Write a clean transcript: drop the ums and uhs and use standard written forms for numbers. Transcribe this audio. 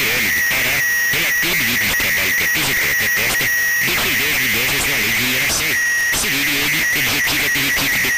Soberano do Pará, relativo ao grupo de trabalho que apresentou a proposta, defendeu as mudanças na lei de mineração. Segundo ele, o objetivo é que o equipe